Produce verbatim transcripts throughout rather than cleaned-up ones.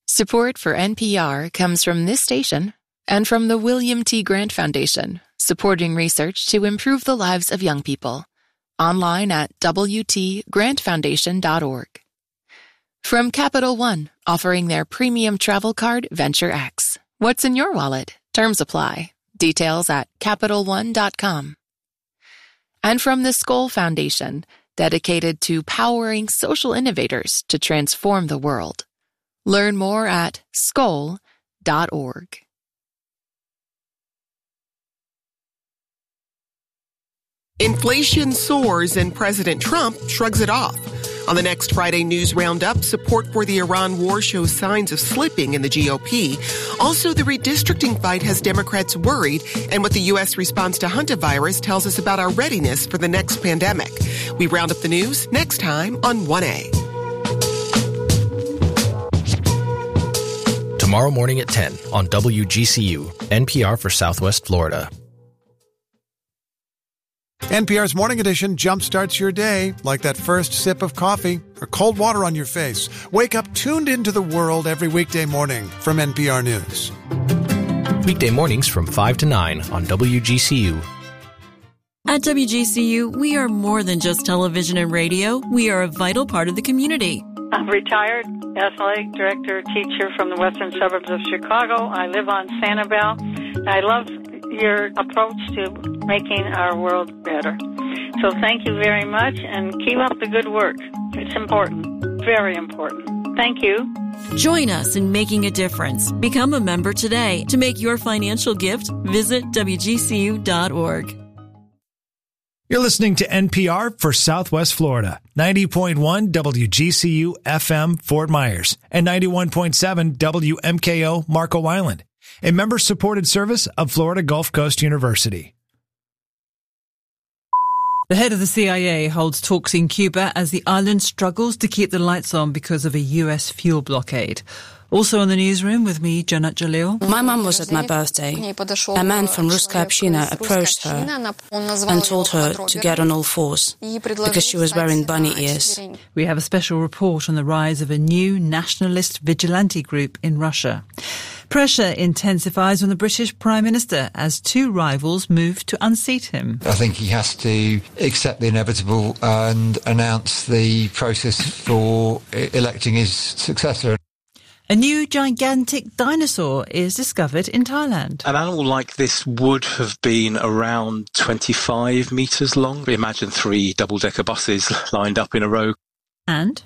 Support for N P R comes from this station and from the William T. Grant Foundation, supporting research to improve the lives of young people. Online at w t grant foundation dot org. From Capital One, offering their premium travel card, Venture X. What's in your wallet? Terms apply. Details at capital one dot com. And from the Skoll Foundation, dedicated to powering social innovators to transform the world. Learn more at skoll dot org. Inflation soars and President Trump shrugs it off. On the next Friday News Roundup, support for the Iran war shows signs of slipping in the G O P. Also, the redistricting fight has Democrats worried, and what the U S response to hantavirus tells us about our readiness for the next pandemic. We round up the news next time on one A. Tomorrow morning at ten on W G C U, N P R for Southwest Florida. N P R's Morning Edition jumpstarts your day like that first sip of coffee or cold water on your face. Wake up tuned into the world every weekday morning from N P R News. Weekday mornings from five to nine on W G C U. At W G C U, we are more than just television and radio. We are a vital part of the community. I'm retired athletic director, teacher from the western suburbs of Chicago. I live on Sanibel. I love your approach to making our world better. So thank you very much, and keep up the good work. It's important, very important. Thank you. Join us in making a difference. Become a member today. To make your financial gift, visit w g c u dot org. You're listening to N P R for Southwest Florida, ninety point one W G C U F M Fort Myers and ninety-one point seven W M K O Marco Island, a member-supported service of Florida Gulf Coast University. The head of the C I A holds talks in Cuba as the island struggles to keep the lights on because of a U S fuel blockade. Also in the newsroom with me, Janat Jalil. My mum was at my birthday. A man from Ruskaya Община approached her and told her to get on all fours because she was wearing bunny ears. We have a special report on the rise of a new nationalist vigilante group in Russia. Pressure intensifies on the British Prime Minister as two rivals move to unseat him. I think he has to accept the inevitable and announce the process for electing his successor. A new gigantic dinosaur is discovered in Thailand. An animal like this would have been around twenty-five metres long. Imagine three double-decker buses lined up in a row. And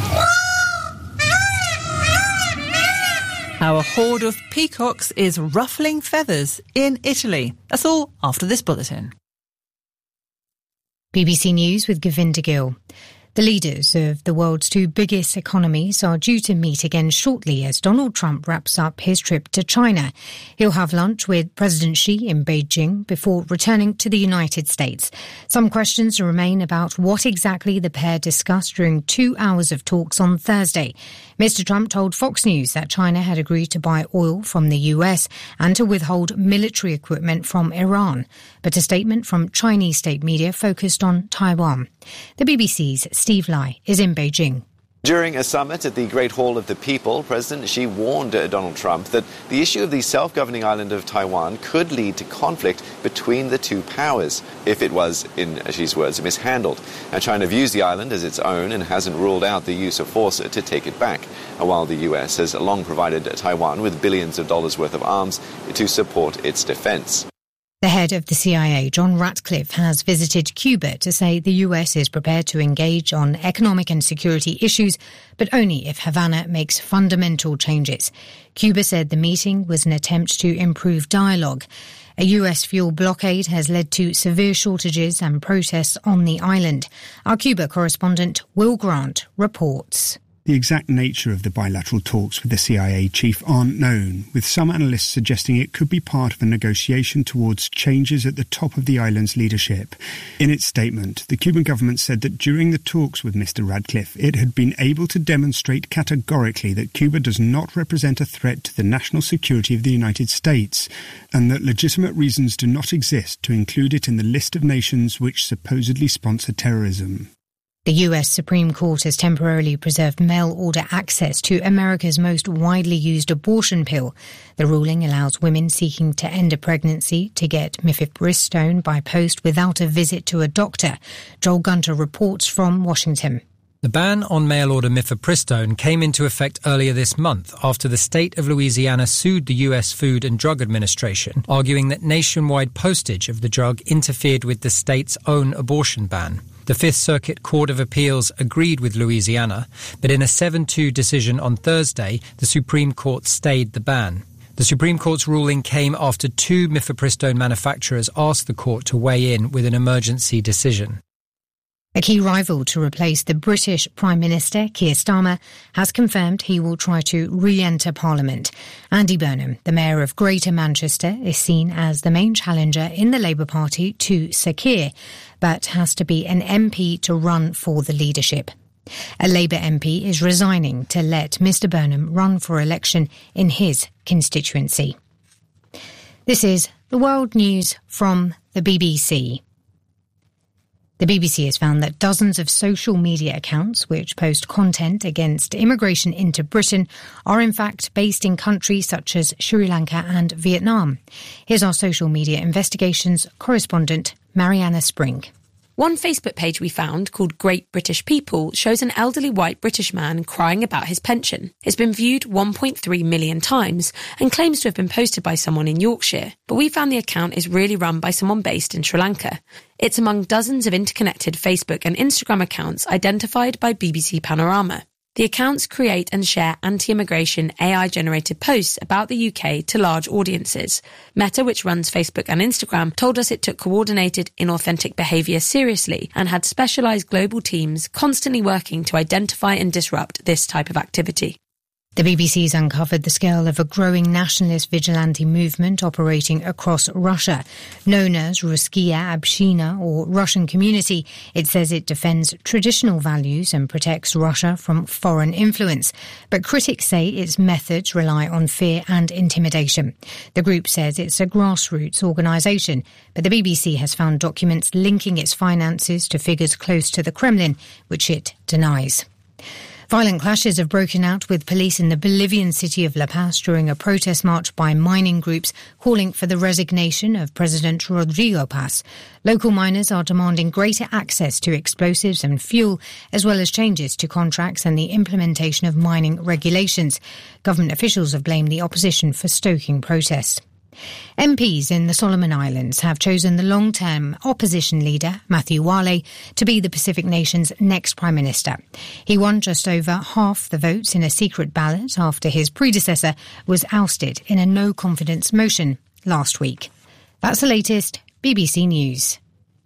how a horde of peacocks is ruffling feathers in Italy. That's all after this bulletin. B B C News with Govinda Gill. The leaders of the world's two biggest economies are due to meet again shortly as Donald Trump wraps up his trip to China. He'll have lunch with President Xi in Beijing before returning to the United States. Some questions remain about what exactly the pair discussed during two hours of talks on Thursday. Mister Trump told Fox News that China had agreed to buy oil from the U S and to withhold military equipment from Iran. But a statement from Chinese state media focused on Taiwan. The B B C's Steve Lai is in Beijing. During a summit at the Great Hall of the People, President Xi warned Donald Trump that the issue of the self-governing island of Taiwan could lead to conflict between the two powers if it was, in Xi's words, mishandled. Now, China views the island as its own and hasn't ruled out the use of force to take it back, while the U S has long provided Taiwan with billions of dollars worth of arms to support its defense. The head of the C I A, John Ratcliffe, has visited Cuba to say the U S is prepared to engage on economic and security issues, but only if Havana makes fundamental changes. Cuba said the meeting was an attempt to improve dialogue. A U S fuel blockade has led to severe shortages and protests on the island. Our Cuba correspondent Will Grant reports. The exact nature of the bilateral talks with the C I A chief aren't known, with some analysts suggesting it could be part of a negotiation towards changes at the top of the island's leadership. In its statement, the Cuban government said that during the talks with Mister Ratcliffe, it had been able to demonstrate categorically that Cuba does not represent a threat to the national security of the United States, and that legitimate reasons do not exist to include it in the list of nations which supposedly sponsor terrorism. The U S Supreme Court has temporarily preserved mail-order access to America's most widely used abortion pill. The ruling allows women seeking to end a pregnancy to get mifepristone by post without a visit to a doctor. Joel Gunter reports from Washington. The ban on mail-order mifepristone came into effect earlier this month after the state of Louisiana sued the U S Food and Drug Administration, arguing that nationwide postage of the drug interfered with the state's own abortion ban. The Fifth Circuit Court of Appeals agreed with Louisiana, but in a seven two decision on Thursday, the Supreme Court stayed the ban. The Supreme Court's ruling came after two mifepristone manufacturers asked the court to weigh in with an emergency decision. A key rival to replace the British Prime Minister, Keir Starmer, has confirmed he will try to re-enter Parliament. Andy Burnham, the Mayor of Greater Manchester, is seen as the main challenger in the Labour Party to Sir Keir, but has to be an M P to run for the leadership. A Labour M P is resigning to let Mr Burnham run for election in his constituency. This is the World News from the B B C. The B B C has found that dozens of social media accounts which post content against immigration into Britain are in fact based in countries such as Sri Lanka and Vietnam. Here's our social media investigations correspondent, Mariana Spring. One Facebook page we found, called Great British People, shows an elderly white British man crying about his pension. It's been viewed one point three million times and claims to have been posted by someone in Yorkshire. But we found the account is really run by someone based in Sri Lanka. It's among dozens of interconnected Facebook and Instagram accounts identified by B B C Panorama. The accounts create and share anti-immigration A I-generated posts about the U K to large audiences. Meta, which runs Facebook and Instagram, told us it took coordinated, inauthentic behaviour seriously and had specialised global teams constantly working to identify and disrupt this type of activity. The B B C's uncovered the scale of a growing nationalist vigilante movement operating across Russia. Known as Ruskaya Abshina, or Russian Community, it says it defends traditional values and protects Russia from foreign influence. But critics say its methods rely on fear and intimidation. The group says it's a grassroots organisation, but the B B C has found documents linking its finances to figures close to the Kremlin, which it denies. Violent clashes have broken out with police in the Bolivian city of La Paz during a protest march by mining groups calling for the resignation of President Rodrigo Paz. Local miners are demanding greater access to explosives and fuel, as well as changes to contracts and the implementation of mining regulations. Government officials have blamed the opposition for stoking protests. M Ps in the Solomon Islands have chosen the long-term opposition leader, Matthew Wale, to be the Pacific nation's next Prime Minister. He won just over half the votes in a secret ballot after his predecessor was ousted in a no-confidence motion last week. That's the latest B B C News.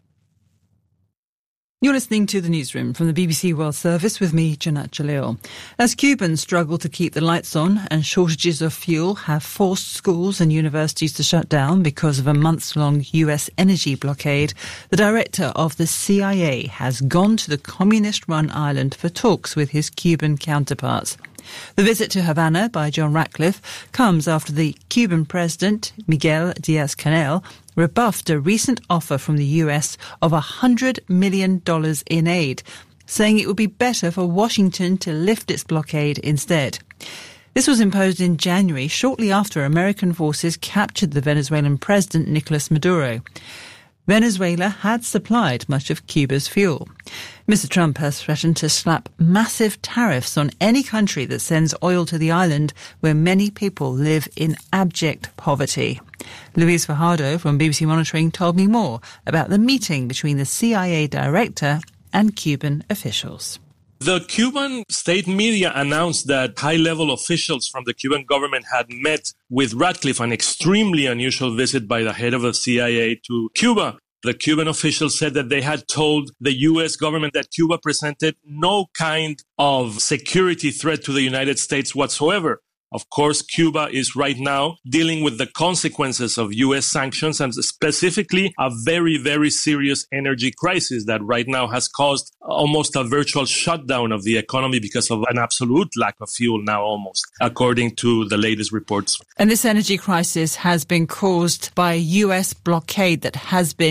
You're listening to the newsroom from the B B C World Service with me, Janat Jalil. As Cubans struggle to keep the lights on and shortages of fuel have forced schools and universities to shut down because of a months-long U S energy blockade, the director of the C I A has gone to the communist-run island for talks with his Cuban counterparts. The visit to Havana by John Ratcliffe comes after the Cuban president, Miguel Diaz-Canel, rebuffed a recent offer from the U S of one hundred million dollars in aid, saying it would be better for Washington to lift its blockade instead. This was imposed in January, shortly after American forces captured the Venezuelan president, Nicolas Maduro. Venezuela had supplied much of Cuba's fuel. Mister Trump has threatened to slap massive tariffs on any country that sends oil to the island where many people live in abject poverty. Luis Fajardo from B B C Monitoring told me more about the meeting between the C I A director and Cuban officials. The Cuban state media announced that high-level officials from the Cuban government had met with Ratcliffe, an extremely unusual visit by the head of the C I A to Cuba. The Cuban officials said that they had told the U S government that Cuba presented no kind of security threat to the United States whatsoever. Of course, Cuba is right now dealing with the consequences of U S sanctions and specifically a very, very serious energy crisis that right now has caused almost a virtual shutdown of the economy because of an absolute lack of fuel now almost, according to the latest reports. And this energy crisis has been caused by a U S blockade that has been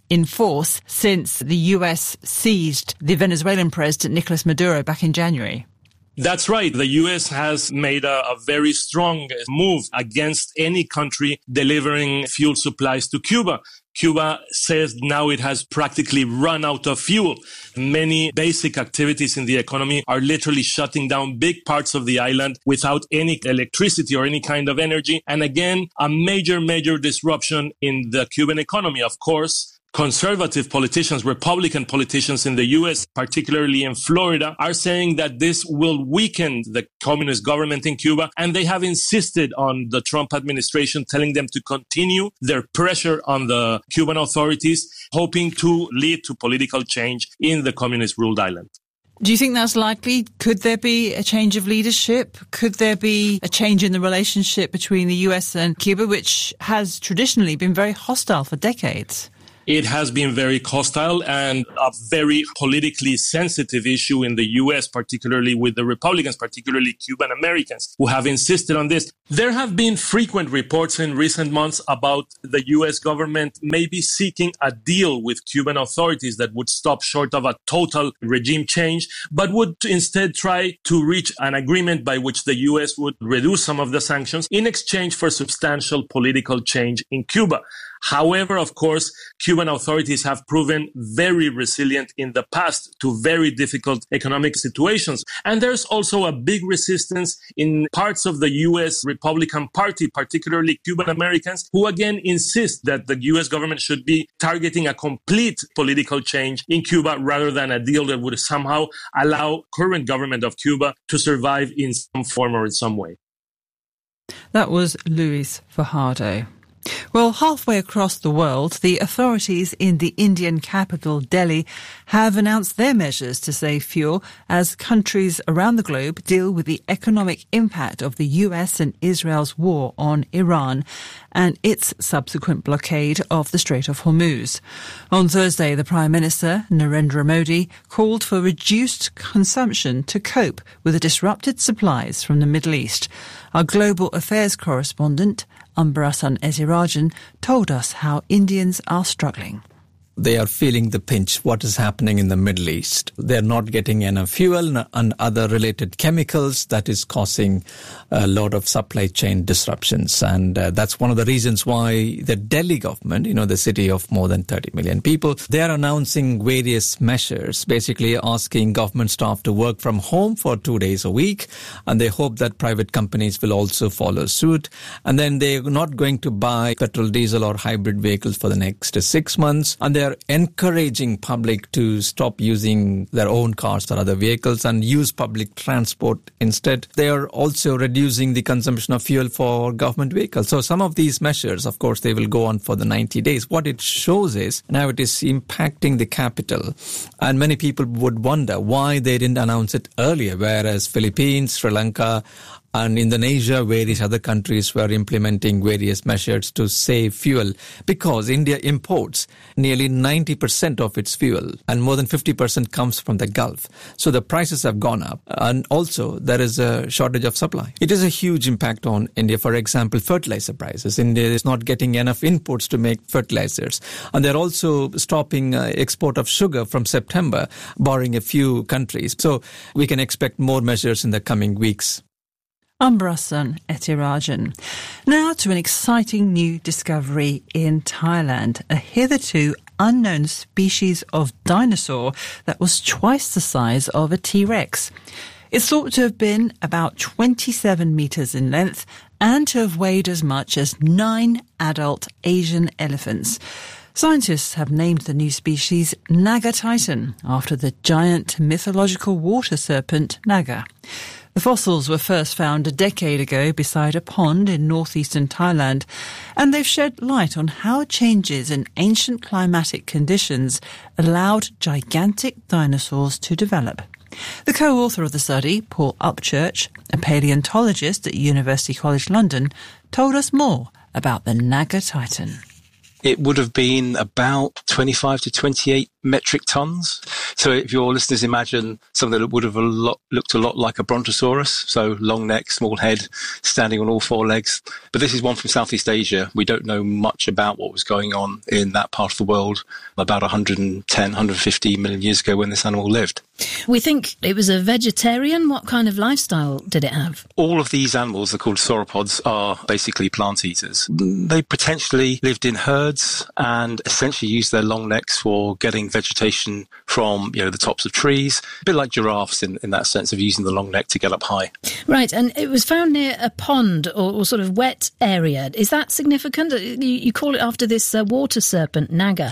in force since the U S seized the Venezuelan president Nicolas Maduro back in January. That's right. The U S has made a, a very strong move against any country delivering fuel supplies to Cuba. Cuba says now it has practically run out of fuel. Many basic activities in the economy are literally shutting down big parts of the island without any electricity or any kind of energy. And again, a major, major disruption in the Cuban economy. Of course, conservative politicians, Republican politicians in the U S, particularly in Florida, are saying that this will weaken the communist government in Cuba. And they have insisted on the Trump administration telling them to continue their pressure on the Cuban authorities, hoping to lead to political change in the communist-ruled island. Do you think that's likely? Could there be a change of leadership? Could there be a change in the relationship between the U S and Cuba, which has traditionally been very hostile for decades? It has been very hostile and a very politically sensitive issue in the U S, particularly with the Republicans, particularly Cuban Americans, who have insisted on this. There have been frequent reports in recent months about the U S government maybe seeking a deal with Cuban authorities that would stop short of a total regime change, but would instead try to reach an agreement by which the U S would reduce some of the sanctions in exchange for substantial political change in Cuba. However, of course, Cuban authorities have proven very resilient in the past to very difficult economic situations. And there's also a big resistance in parts of the U S Republican Party, particularly Cuban Americans, who again insist that the U S government should be targeting a complete political change in Cuba rather than a deal that would somehow allow current government of Cuba to survive in some form or in some way. That was Luis Fajardo. Well, halfway across the world, the authorities in the Indian capital, Delhi, have announced their measures to save fuel as countries around the globe deal with the economic impact of the U S and Israel's war on Iran and its subsequent blockade of the Strait of Hormuz. On Thursday, the Prime Minister, Narendra Modi, called for reduced consumption to cope with the disrupted supplies from the Middle East. Our global affairs correspondent, Ambarasan Ezirajan, told us how Indians are struggling. They are feeling the pinch, what is happening in the Middle East. They're not getting enough fuel and other related chemicals that is causing a lot of supply chain disruptions. And uh, that's one of the reasons why the Delhi government, you know, the city of more than thirty million people, they are announcing various measures, basically asking government staff to work from home for two days a week. And they hope that private companies will also follow suit. And then they're not going to buy petrol, diesel or hybrid vehicles for the next six months. And they're encouraging public to stop using their own cars or other vehicles and use public transport instead. They are also reducing the consumption of fuel for government vehicles. So some of these measures, of course, they will go on for the ninety days. What it shows is now it is impacting the capital. And many people would wonder why they didn't announce it earlier, whereas Philippines, Sri Lanka, and Indonesia, various other countries were implementing various measures to save fuel because India imports nearly ninety percent of its fuel and more than fifty percent comes from the Gulf. So the prices have gone up and also there is a shortage of supply. It is a huge impact on India. For example, fertilizer prices. India is not getting enough inputs to make fertilizers. And they're also stopping uh, export of sugar from September, barring a few countries. So we can expect more measures in the coming weeks. Ambarasan Ezirajan. Now to an exciting new discovery in Thailand, a hitherto unknown species of dinosaur that was twice the size of a T-Rex. It's thought to have been about twenty-seven metres in length and to have weighed as much as nine adult Asian elephants. Scientists have named the new species Naga Titan after the giant mythological water serpent Naga. The fossils were first found a decade ago beside a pond in northeastern Thailand, and they've shed light on how changes in ancient climatic conditions allowed gigantic dinosaurs to develop. The co-author of the study, Paul Upchurch, a paleontologist at University College London, told us more about the Naga Titan. It would have been about twenty-five to twenty-eight metric tons. So if your listeners imagine something that would have a lot, looked a lot like a brontosaurus, so long neck, small head, standing on all four legs. But this is one from Southeast Asia. We don't know much about what was going on in that part of the world about one hundred ten, one hundred fifty million years ago when this animal lived. We think it was a vegetarian. What kind of lifestyle did it have? All of these animals are called sauropods are basically plant eaters. They potentially lived in herds and essentially used their long necks for getting vegetation from, you know, the tops of trees, a bit like giraffes in, in that sense of using the long neck to get up high. Right, and it was found near a pond or, or sort of wet area. Is that significant? You, you call it after this uh, water serpent, Naga.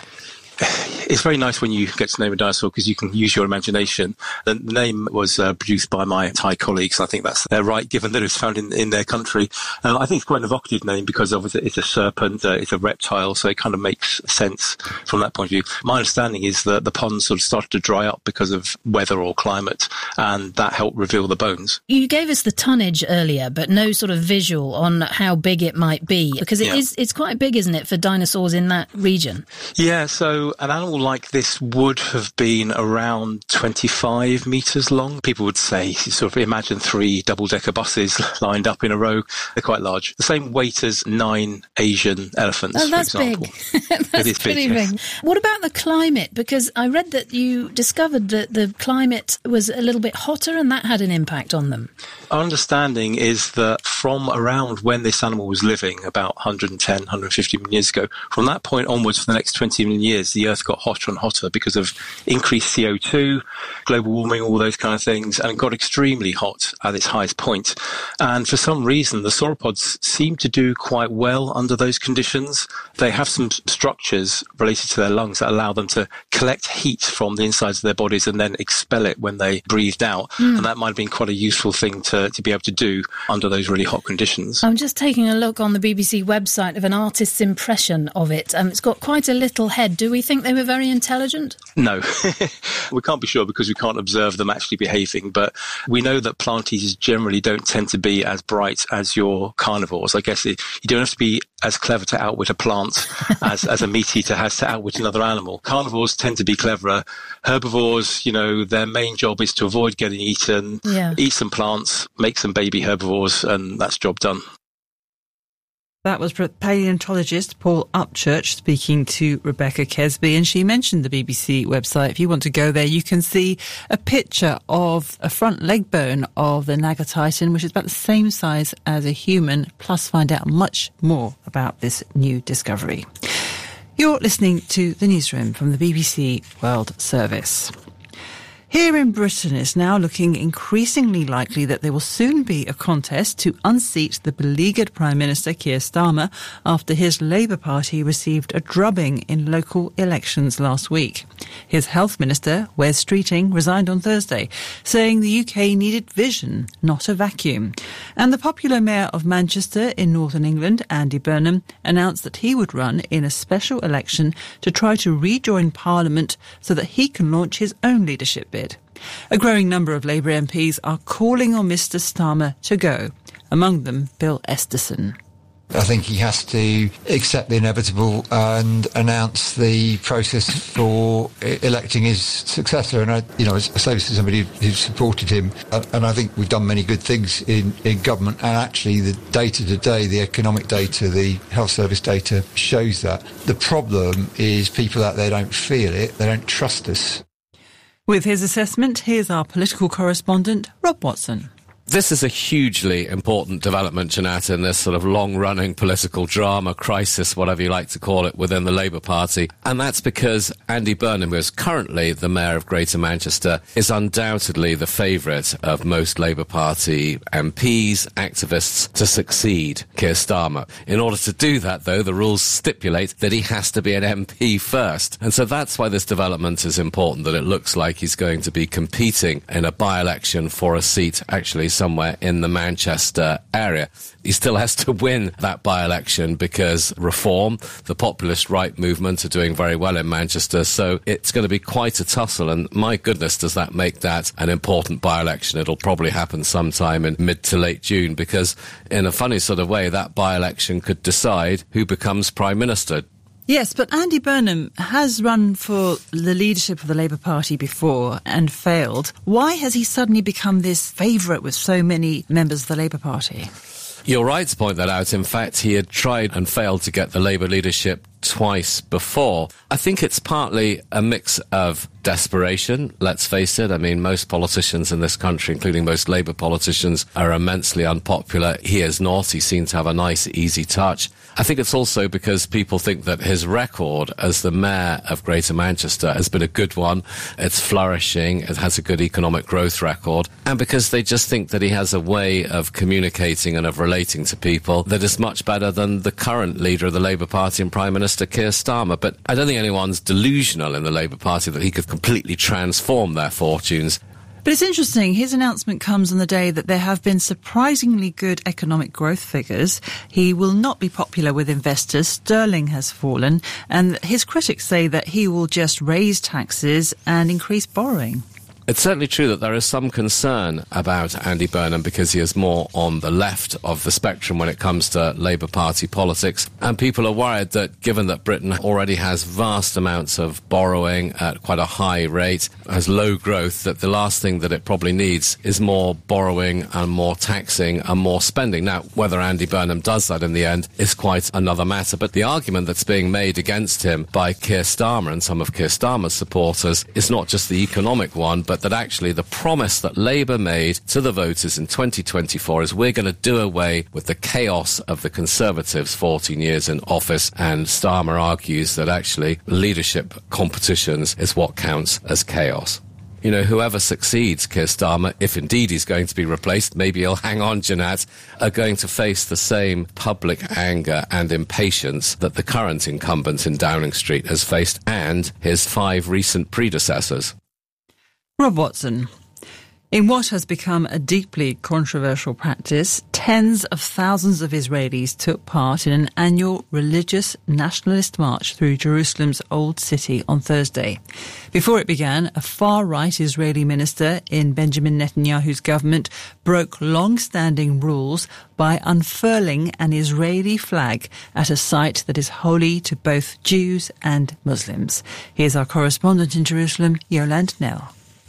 It's very nice when you get to name a dinosaur because you can use your imagination. The name was uh, produced by my Thai colleagues. I think that's their right, given that it was found in, in their country. Uh, I think it's quite an evocative name because obviously it's a serpent, uh, it's a reptile, so it kind of makes sense from that point of view. My understanding is that the pond sort of started to dry up because of weather or climate, and that helped reveal the bones. You gave us the tonnage earlier, but no sort of visual on how big it might be, because it yeah. is, it's quite big, isn't it, for dinosaurs in that region? Yeah, so an animal like this would have been around twenty-five metres long. People would say, sort of imagine three double-decker buses lined up in a row. They're quite large. The same weight as nine Asian elephants, oh, that's for example. Big. That's it is pretty big. Yes. big. What about the climate? Because I read that you discovered that the climate was a little bit hotter and that had an impact on them. Our understanding is that from around when this animal was living, about one hundred ten, one hundred fifty million years ago, from that point onwards for the next twenty million years, the Earth got hotter and hotter because of increased C O two, global warming, all those kind of things, and it got extremely hot at its highest point. And for some reason, the sauropods seem to do quite well under those conditions. They have some structures related to their lungs that allow them to collect heat from the insides of their bodies and then expel it when they breathed out. Mm. And that might have been quite a useful thing to, to be able to do under those really hot conditions. I'm just taking a look on the B B C website of an artist's impression of it. Um, it's got quite a little head. Do we think they were very intelligent? No. We can't be sure because we can't observe them actually behaving, but we know that plant eaters generally don't tend to be as bright as your carnivores. I guess it, you don't have to be as clever to outwit a plant as, as a meat eater has to outwit another animal. Carnivores tend to be cleverer. Herbivores, you know, their main job is to avoid getting eaten, yeah. eat some plants, make some baby herbivores, and that's job done. That was paleontologist Paul Upchurch speaking to Rebecca Kesby, and she mentioned the B B C website. If you want to go there, you can see a picture of a front leg bone of the Naga Titan, which is about the same size as a human, plus find out much more about this new discovery. You're listening to The Newsroom from the B B C World Service. Here in Britain, it's now looking increasingly likely that there will soon be a contest to unseat the beleaguered Prime Minister Keir Starmer after his Labour Party received a drubbing in local elections last week. His Health Minister, Wes Streeting, resigned on Thursday, saying the U K needed vision, not a vacuum. And the popular Mayor of Manchester in Northern England, Andy Burnham, announced that he would run in a special election to try to rejoin Parliament so that he can launch his own leadership bid. A growing number of Labour M Ps are calling on Mr Starmer to go, among them Bill Esterson. I think he has to accept the inevitable and announce the process for electing his successor. And I, you know, I say this to somebody who supported him, and I think we've done many good things in, in government. And actually, the data today, the economic data, the health service data shows that. The problem is people out there don't feel it, they don't trust us. With his assessment, here's our political correspondent, Rob Watson. This is a hugely important development, Jeanette, in this sort of long-running political drama, crisis, whatever you like to call it, within the Labour Party. And that's because Andy Burnham, who is currently the Mayor of Greater Manchester, is undoubtedly the favourite of most Labour Party M Ps, activists, to succeed Keir Starmer. In order to do that, though, the rules stipulate that he has to be an M P first. And so that's why this development is important, that it looks like he's going to be competing in a by-election for a seat, actually, somewhere in the Manchester area. He still has to win that by-election because Reform, the populist right movement, are doing very well in Manchester, so it's going to be quite a tussle, and my goodness, does that make that an important by-election. It'll probably happen sometime in mid to late June, because in a funny sort of way, that by-election could decide who becomes Prime Minister. Yes, but Andy Burnham has run for the leadership of the Labour Party before and failed. Why has he suddenly become this favourite with so many members of the Labour Party? You're right to point that out. In fact, he had tried and failed to get the Labour leadership twice before. I think it's partly a mix of desperation, let's face it. I mean, most politicians in this country, including most Labour politicians, are immensely unpopular. He is not. He seems to have a nice, easy touch. I think it's also because people think that his record as the mayor of Greater Manchester has been a good one. It's flourishing. It has a good economic growth record. And because they just think that he has a way of communicating and of relating to people that is much better than the current leader of the Labour Party and Prime Minister Keir Starmer. But I don't think anyone's delusional in the Labour Party that he could completely transform their fortunes. But it's interesting, his announcement comes on the day that there have been surprisingly good economic growth figures. He will not be popular with investors. Sterling has fallen, and his critics say that he will just raise taxes and increase borrowing. It's certainly true that there is some concern about Andy Burnham because he is more on the left of the spectrum when it comes to Labour Party politics. And people are worried that given that Britain already has vast amounts of borrowing at quite a high rate, has low growth, that the last thing that it probably needs is more borrowing and more taxing and more spending. Now, whether Andy Burnham does that in the end is quite another matter. But the argument that's being made against him by Keir Starmer and some of Keir Starmer's supporters is not just the economic one, but that actually the promise that Labour made to the voters in twenty twenty-four is we're going to do away with the chaos of the Conservatives' fourteen years in office. And Starmer argues that actually leadership competitions is what counts as chaos. You know, whoever succeeds Keir Starmer, if indeed he's going to be replaced, maybe he'll hang on, Jeanette, are going to face the same public anger and impatience that the current incumbent in Downing Street has faced and his five recent predecessors. Rob Watson. In what has become a deeply controversial practice, tens of thousands of Israelis took part in an annual religious nationalist march through Jerusalem's Old City on Thursday. Before it began, a far-right Israeli minister in Benjamin Netanyahu's government broke long-standing rules by unfurling an Israeli flag at a site that is holy to both Jews and Muslims. Here's our correspondent in Jerusalem, Yolande Knell.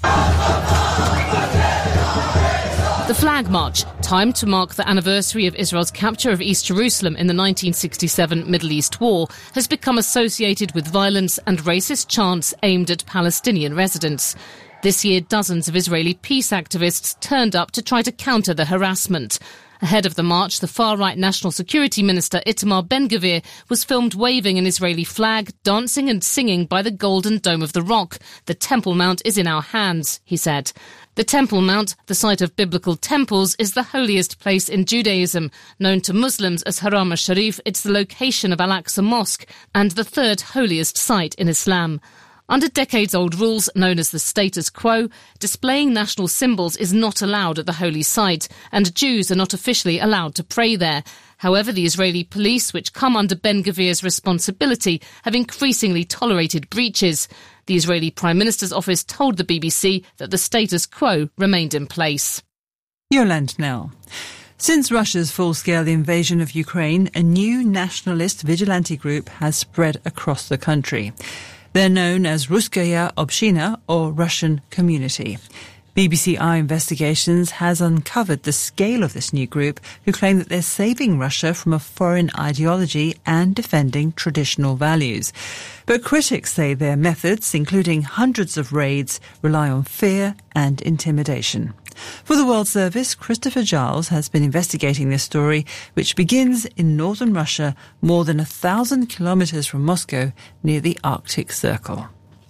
The Flag March, timed to mark the anniversary of Israel's capture of East Jerusalem in the nineteen sixty-seven Middle East War, has become associated with violence and racist chants aimed at Palestinian residents. This year, dozens of Israeli peace activists turned up to try to counter the harassment. Ahead of the march, the far-right National Security Minister Itamar Ben-Gvir was filmed waving an Israeli flag, dancing and singing by the Golden Dome of the Rock. "The Temple Mount is in our hands," he said. The Temple Mount, the site of biblical temples, is the holiest place in Judaism. Known to Muslims as Haram al-Sharif, it's the location of Al-Aqsa Mosque and the third holiest site in Islam. Under decades-old rules known as the status quo, displaying national symbols is not allowed at the holy site, and Jews are not officially allowed to pray there. However, the Israeli police, which come under Ben-Gvir's responsibility, have increasingly tolerated breaches. The Israeli Prime Minister's office told the B B C that the status quo remained in place. Yolande Knell. Since Russia's full-scale invasion of Ukraine, a new nationalist vigilante group has spread across the country. They're known as Ruskaya Obshchina, or Russian Community. B B C Eye Investigations has uncovered the scale of this new group, who claim that they're saving Russia from a foreign ideology and defending traditional values. But critics say their methods, including hundreds of raids, rely on fear and intimidation. For the World Service, Christopher Giles has been investigating this story, which begins in northern Russia, more than a thousand kilometres from Moscow, near the Arctic Circle.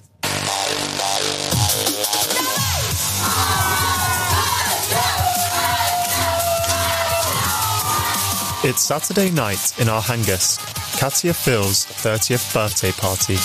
It's Saturday night in Arhangelsk, Katya Phil's thirtieth birthday party.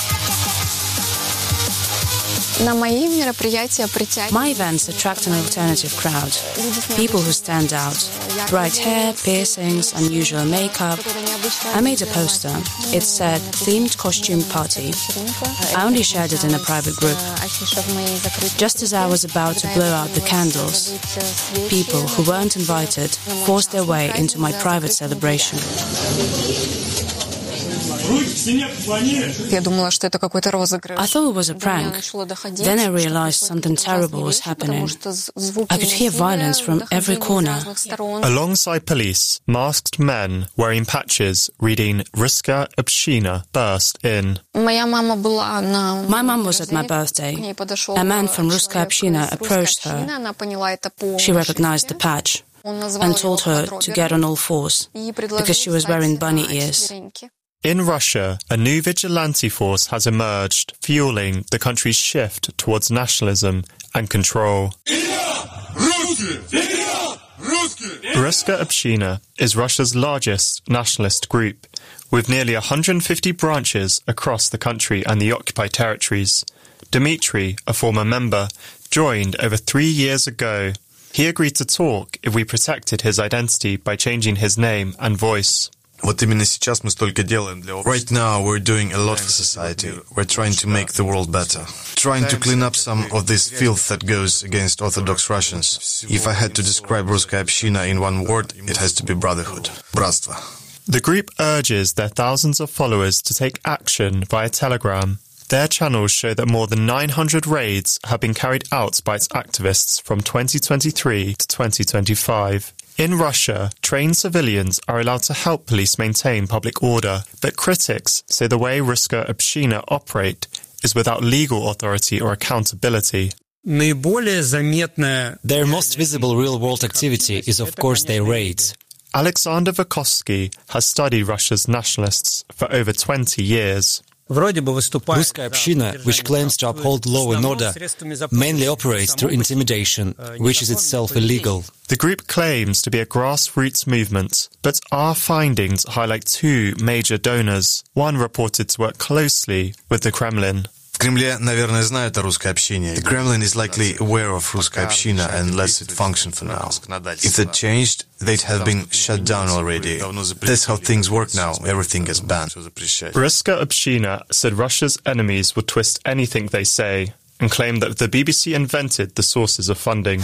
My events attract an alternative crowd. People who stand out. Bright hair, piercings, unusual makeup. I made a poster. It said, themed costume party. I only shared it in a private group. Just as I was about to blow out the candles, people who weren't invited forced their way into my private celebration. I thought it was a prank. Then I realized something terrible was happening. I could hear violence from every corner. Alongside police, masked men wearing patches reading Ruska Община burst in. My mum was at my birthday. A man from Ruska Община approached her. She recognized the patch and told her to get on all fours because she was wearing bunny ears. In Russia, a new vigilante force has emerged, fueling the country's shift towards nationalism and control. Ruska Община is Russia's largest nationalist group, with nearly one hundred fifty branches across the country and the occupied territories. Dmitry, a former member, joined over three years ago. He agreed to talk if we protected his identity by changing his name and voice. Right now we're doing a lot for society. We're trying to make the world better. Trying to clean up some of this filth that goes against Orthodox Russians. If I had to describe Ruskaya Община in one word, it has to be brotherhood. Bratstvo. The group urges their thousands of followers to take action via Telegram. Their channels show that more than nine hundred raids have been carried out by its activists from twenty twenty-three to twenty twenty-five. In Russia, trained civilians are allowed to help police maintain public order, but critics say the way Ruska Община operate is without legal authority or accountability. Their most visible real-world activity is, of course, their raids. Alexander Vukovsky has studied Russia's nationalists for over twenty years. Ruskaya Общina, which claims to uphold law and order, mainly operates through intimidation, which is itself illegal. The group claims to be a grassroots movement, but our findings highlight two major donors, one reported to work closely with the Kremlin. The Kremlin is likely aware of Ruskaya Общina and lets it function for now. If that changed, they'd have been shut down already. That's how things work now. Everything gets banned. Ruska Общina said Russia's enemies would twist anything they say and claimed that the B B C invented the sources of funding.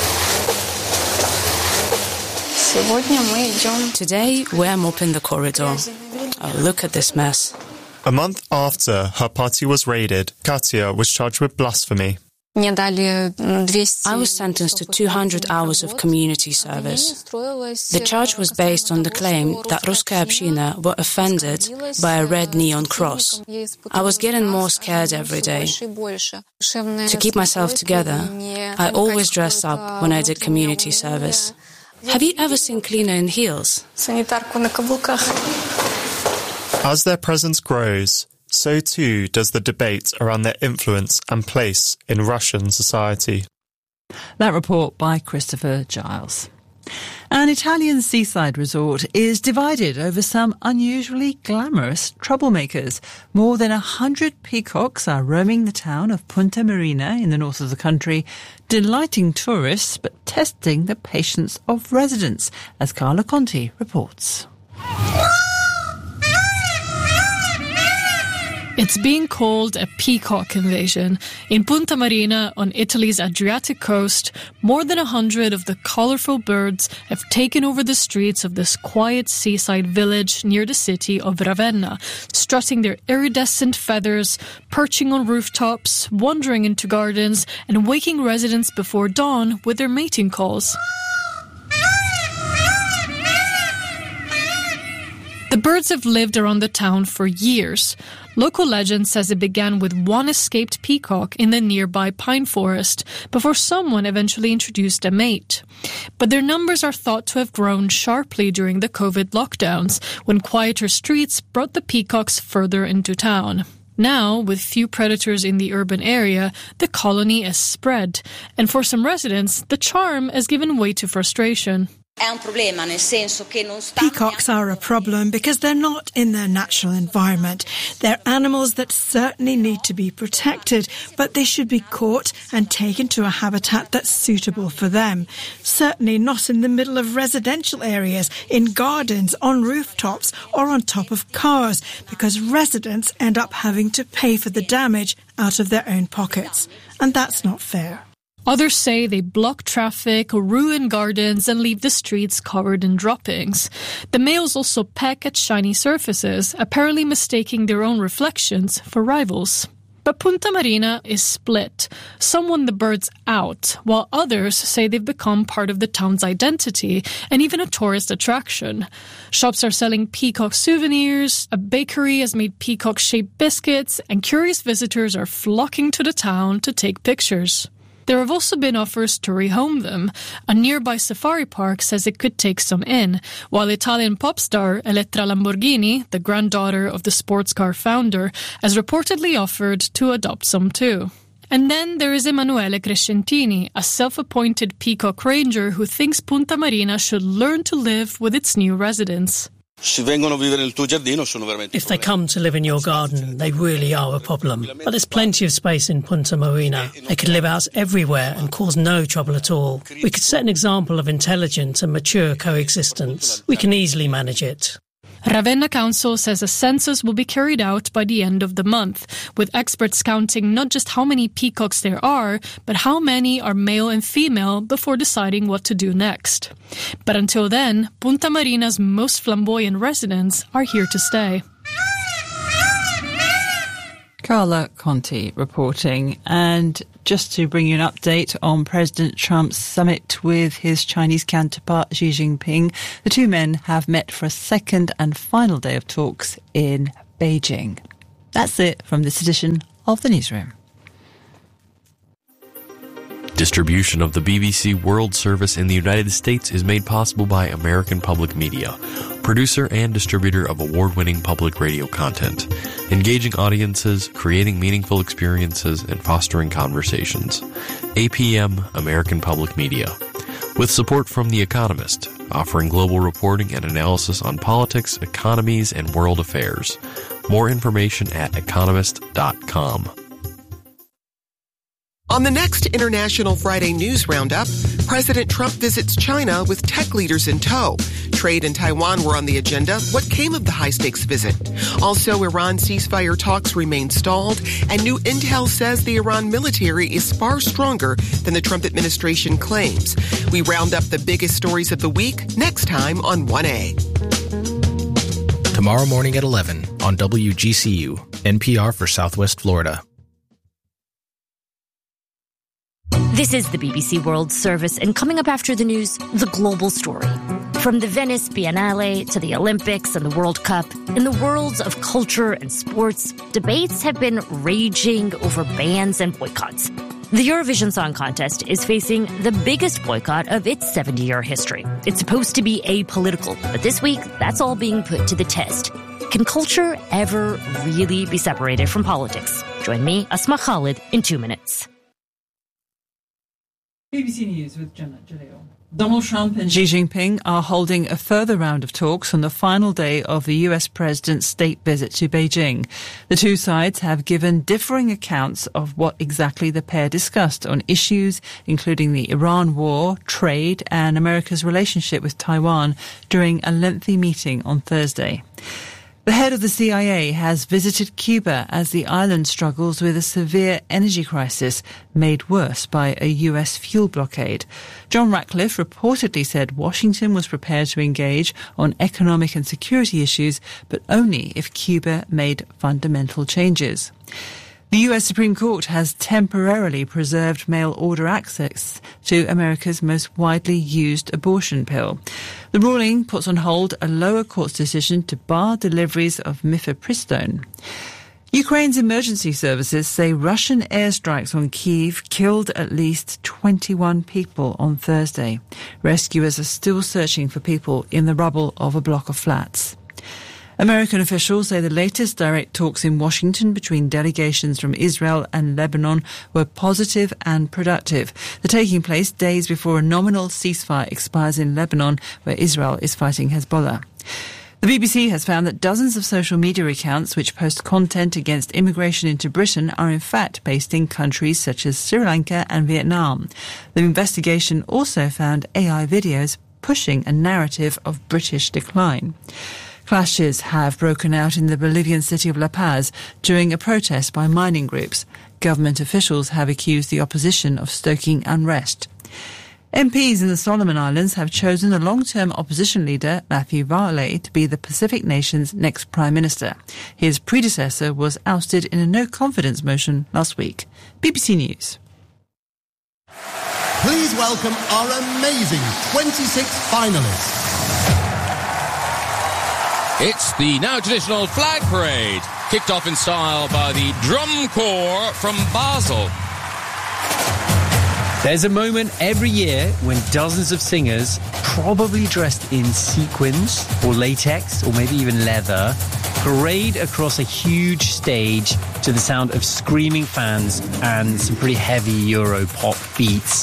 Today, we're mopping the corridor. Oh, look at this mess. A month after her party was raided, Katya was charged with blasphemy. I was sentenced to two hundred hours of community service. The charge was based on the claim that Ruskaya Общina were offended by a red neon cross. I was getting more scared every day. To keep myself together, I always dressed up when I did community service. Have you ever seen cleaner in heels? As their presence grows, so too does the debate around their influence and place in Russian society. That report by Christopher Giles. An Italian seaside resort is divided over some unusually glamorous troublemakers. More than a hundred peacocks are roaming the town of Punta Marina in the north of the country, delighting tourists but testing the patience of residents, as Carla Conti reports. It's being called a peacock invasion. In Punta Marina, on Italy's Adriatic coast, more than a hundred of the colourful birds have taken over the streets of this quiet seaside village near the city of Ravenna, strutting their iridescent feathers, perching on rooftops, wandering into gardens, and waking residents before dawn with their mating calls. The birds have lived around the town for years. Local legend says it began with one escaped peacock in the nearby pine forest before someone eventually introduced a mate. But their numbers are thought to have grown sharply during the COVID lockdowns, when quieter streets brought the peacocks further into town. Now, with few predators in the urban area, the colony has spread, and for some residents, the charm has given way to frustration. Peacocks are a problem because they're not in their natural environment. They're animals that certainly need to be protected, but they should be caught and taken to a habitat that's suitable for them. Certainly not in the middle of residential areas, in gardens, on rooftops, or on top of cars, because residents end up having to pay for the damage out of their own pockets. And that's not fair. Others say they block traffic, ruin gardens, and leave the streets covered in droppings. The males also peck at shiny surfaces, apparently mistaking their own reflections for rivals. But Punta Marina is split. Some want the birds out, while others say they've become part of the town's identity and even a tourist attraction. Shops are selling peacock souvenirs, a bakery has made peacock-shaped biscuits, and curious visitors are flocking to the town to take pictures. There have also been offers to rehome them. A nearby safari park says it could take some in, while Italian pop star Elettra Lamborghini, the granddaughter of the sports car founder, has reportedly offered to adopt some too. And then there is Emanuele Crescentini, a self-appointed peacock ranger who thinks Punta Marina should learn to live with its new residents. If they come to live in your garden, they really are a problem. But there's plenty of space in Punta Marina. They could live out everywhere and cause no trouble at all. We could set an example of intelligent and mature coexistence. We can easily manage it. Ravenna Council says a census will be carried out by the end of the month, with experts counting not just how many peacocks there are, but how many are male and female before deciding what to do next. But until then, Punta Marina's most flamboyant residents are here to stay. Carla Conti reporting. And just to bring you an update on President Trump's summit with his Chinese counterpart Xi Jinping, the two men have met for a second and final day of talks in Beijing. That's it from this edition of the Newsroom. Distribution of the B B C World Service in the United States is made possible by American Public Media, producer and distributor of award-winning public radio content, engaging audiences, creating meaningful experiences, and fostering conversations. A P M, American Public Media. With support from The Economist, offering global reporting and analysis on politics, economies, and world affairs. More information at economist dot com. On the next International Friday News Roundup, President Trump visits China with tech leaders in tow. Trade and Taiwan were on the agenda. What came of the high-stakes visit? Also, Iran ceasefire talks remain stalled, and new intel says the Iran military is far stronger than the Trump administration claims. We round up the biggest stories of the week next time on one A. Tomorrow morning at eleven on W G C U, N P R for Southwest Florida. This is the B B C World Service, and coming up after the news, the global story. From the Venice Biennale to the Olympics and the World Cup, in the worlds of culture and sports, debates have been raging over bans and boycotts. The Eurovision Song Contest is facing the biggest boycott of its seventy-year history. It's supposed to be apolitical, but this week, that's all being put to the test. Can culture ever really be separated from politics? Join me, Asma Khalid, in two minutes. B B C News with Jenna Jalil. Donald Trump and Xi Jinping are holding a further round of talks on the final day of the U S president's state visit to Beijing. The two sides have given differing accounts of what exactly the pair discussed on issues including the Iran war, trade, and America's relationship with Taiwan during a lengthy meeting on Thursday. The head of the C I A has visited Cuba as the island struggles with a severe energy crisis made worse by a U S fuel blockade. John Ratcliffe reportedly said Washington was prepared to engage on economic and security issues, but only if Cuba made fundamental changes. The U S Supreme Court has temporarily preserved mail-order access to America's most widely used abortion pill. The ruling puts on hold a lower court's decision to bar deliveries of mifepristone. Ukraine's emergency services say Russian airstrikes on Kyiv killed at least twenty-one people on Thursday. Rescuers are still searching for people in the rubble of a block of flats. American officials say the latest direct talks in Washington between delegations from Israel and Lebanon were positive and productive. They're taking place days before a nominal ceasefire expires in Lebanon, where Israel is fighting Hezbollah. The B B C has found that dozens of social media accounts which post content against immigration into Britain are in fact based in countries such as Sri Lanka and Vietnam. The investigation also found A I videos pushing a narrative of British decline. Clashes have broken out in the Bolivian city of La Paz during a protest by mining groups. Government officials have accused the opposition of stoking unrest. M Ps in the Solomon Islands have chosen the long-term opposition leader, Matthew Varley, to be the Pacific nation's next Prime Minister. His predecessor was ousted in a no-confidence motion last week. B B C News. Please welcome our amazing twenty-six finalists. It's the now traditional flag parade, kicked off in style by the Drum Corps from Basel. There's a moment every year when dozens of singers, probably dressed in sequins or latex or maybe even leather, parade across a huge stage to the sound of screaming fans and some pretty heavy Euro pop beats.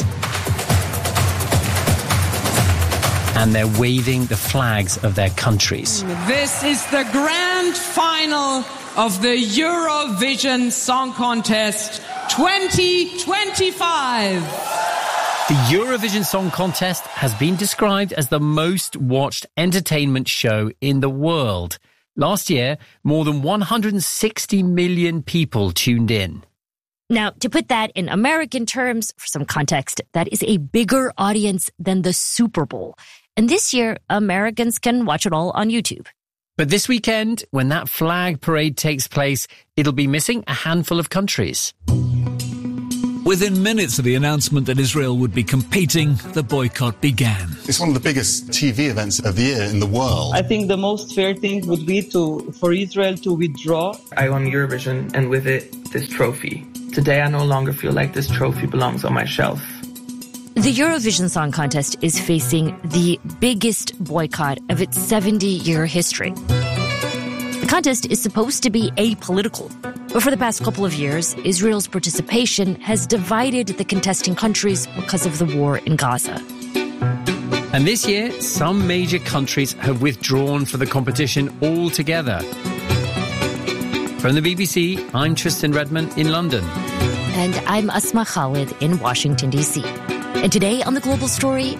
And they're waving the flags of their countries. This is the grand final of the Eurovision Song Contest twenty twenty-five. The Eurovision Song Contest has been described as the most watched entertainment show in the world. Last year, more than one hundred sixty million people tuned in. Now, to put that in American terms, for some context, that is a bigger audience than the Super Bowl. And this year, Americans can watch it all on YouTube. But this weekend, when that flag parade takes place, it'll be missing a handful of countries. Within minutes of the announcement that Israel would be competing, the boycott began. It's one of the biggest T V events of the year in the world. I think the most fair thing would be to for Israel to withdraw. I won Eurovision, and with it, this trophy. Today, I no longer feel like this trophy belongs on my shelf. The Eurovision Song Contest is facing the biggest boycott of its seventy-year history. The contest is supposed to be apolitical, but for the past couple of years, Israel's participation has divided the contesting countries because of the war in Gaza. And this year, some major countries have withdrawn for the competition altogether. From the B B C, I'm Tristan Redmond in London. And I'm Asma Khalid in Washington, D C. And today on The Global Story,